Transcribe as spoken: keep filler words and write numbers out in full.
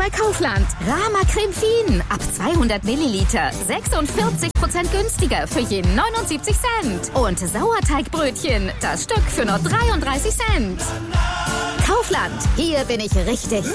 bei Kaufland. Rama Creme Fien ab zweihundert Milliliter. sechsundvierzig Prozent günstiger für je neunundsiebzig Cent. Und Sauerteigbrötchen, das Stück für nur dreiunddreißig Cent. Kaufland, hier bin ich richtig.